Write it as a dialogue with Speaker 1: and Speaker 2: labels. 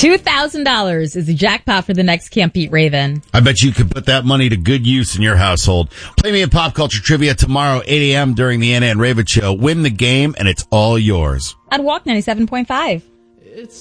Speaker 1: $2,000 is the jackpot for the next Can't Beat Raven.
Speaker 2: I bet you could put that money to good use in your household. Play me in Pop Culture Trivia tomorrow, 8 a.m. during the Anna and Raven Show. Win the game, and it's all yours.
Speaker 1: I'd walk 97.5.
Speaker 3: It's